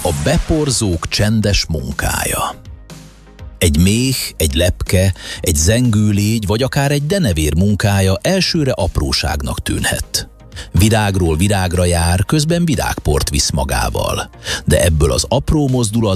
A beporzók csendes munkája. Egy méh, egy lepke, egy zengőlégy vagy akár egy denevér munkája elsőre apróságnak tűnhet. Virágról virágra jár, közben virágport visz magával. De ebből az apró mozdulat